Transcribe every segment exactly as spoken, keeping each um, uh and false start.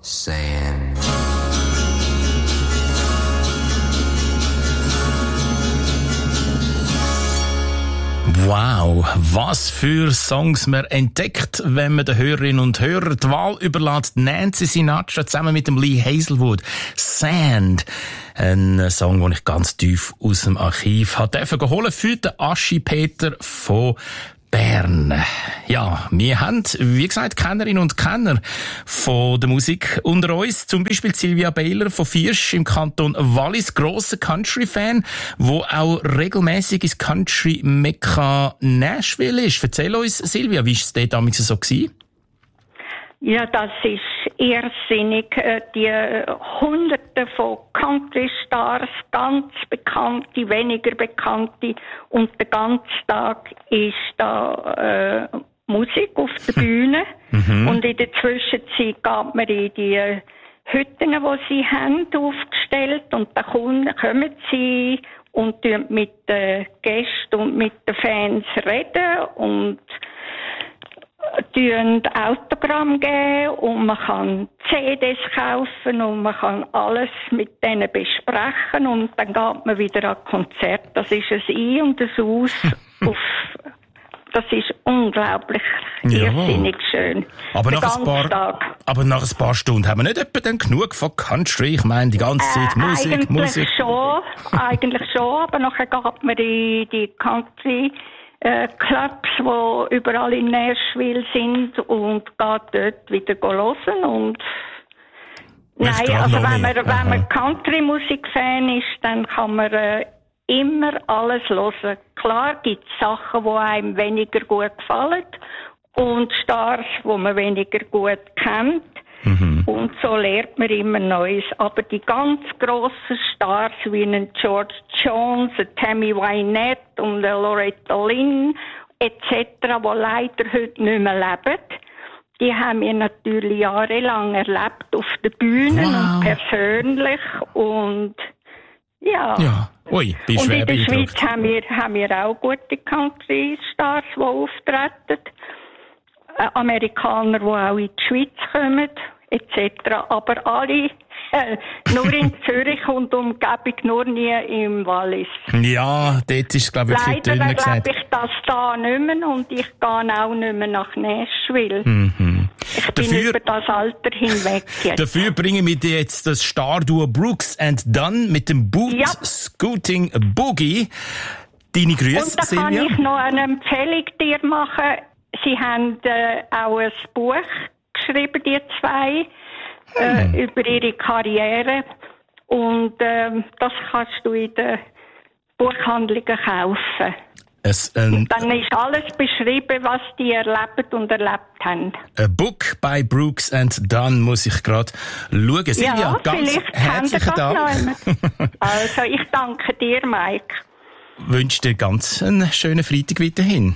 Sand. Wow, was für Songs man entdeckt, wenn man den Hörerinnen und Hörern die Wahl überlässt. Nancy Sinatra zusammen mit dem Lee Hazelwood. Sand. Ein Song, den ich ganz tief aus dem Archiv habe dürfen holen für den Aschi Peter von Bern. Ja, wir haben, wie gesagt, Kennerinnen und Kenner von der Musik unter uns. Zum Beispiel Silvia Baylor von Viersch im Kanton Wallis, grosser Country-Fan, wo auch regelmäßig ins Country-Mekka Nashville ist. Erzähl uns, Silvia, wie war es dort damals so gewesen? Ja, das ist irrsinnig. Die Hunderte von Country-Stars, ganz bekannte, weniger bekannte, und den ganzen Tag ist da äh, Musik auf der Bühne. Mhm. Und in der Zwischenzeit geht man in die Hütten, die sie haben, aufgestellt, und dann kommen sie und mit den Gästen und mit den Fans reden und tun Autogramm geben, und man kann C Ds kaufen und man kann alles mit denen besprechen, und dann geht man wieder an Konzert. Das ist ein Ein- und ein Aus. auf, das ist unglaublich irrsinnig schön. Aber nach, ein paar, Tag. aber nach ein paar Stunden haben wir nicht etwa dann genug von Country? Ich meine, die ganze Zeit äh, Musik, eigentlich Musik. Schon, eigentlich schon, aber nachher geht man in die Country Äh, Clubs, die überall in Nashville sind, und geht dort wieder hören. Und nein, also wenn man, wenn man Country-Musik-Fan ist, dann kann man äh, immer alles hören. Klar gibt es Sachen, die einem weniger gut gefallen, und Stars, die man weniger gut kennt. Mhm. Und so lernt man immer Neues. Aber die ganz grossen Stars wie einen George Jones, einen Tammy Wynette und eine Loretta Lynn et cetera, die leider heute nicht mehr leben, die haben wir natürlich jahrelang erlebt auf den Bühnen, wow, und persönlich. Und ja. ja. Ui, bin und schwer in der beeindruckt. Schweiz haben wir, haben wir auch gute Country-Stars, die auftreten. Amerikaner, die auch in die Schweiz kommen, et cetera. Aber alle äh, nur in Zürich und Umgebung, nur nie im Wallis. Ja, dort ist es, glaube ich, wirklich dünner gesagt. Leider glaube ich das da nicht mehr, und ich gehe auch nicht mehr nach Nashville. Mhm. Ich bin dafür, über das Alter hinweg jetzt. Dafür bringen wir dir jetzt das Starduo Brooks and Dunn mit dem Boot ja. Scooting Boogie. Deine Grüße, Und da Silvia. kann ich noch eine Empfehlung dir machen. Sie haben äh, auch ein Buch geschrieben, die zwei, äh, hm. über ihre Karriere. Und äh, das kannst du in den Buchhandlungen kaufen. Es, ähm, und dann ist alles beschrieben, was die erlebt und erlebt haben. A Book by Brooks and Dunn, muss ich gerade schauen. Silvia, ja, ganz herzlichen Dank. Also, ich danke dir, Mike. Wünsche dir ganz einen schönen Freitag weiterhin.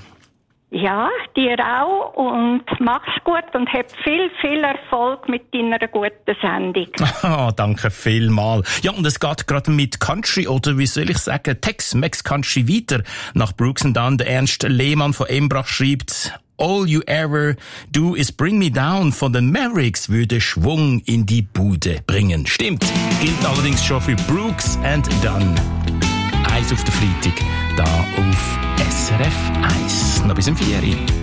Ja, dir auch, und mach's gut und hab viel, viel Erfolg mit deiner guten Sendung. Ah, danke vielmals. Ja, und es geht gerade mit Country, oder wie soll ich sagen, Tex-Mex Country weiter. Nach Brooks and Dunn, der Ernst Lehmann von Embrach schreibt: All you ever do is bring me down von den Mavericks würde Schwung in die Bude bringen. Stimmt, gilt allerdings schon für Brooks and Dunn. Eins auf der Freitag, da auf S R F eins. Noch bis um vier Uhr.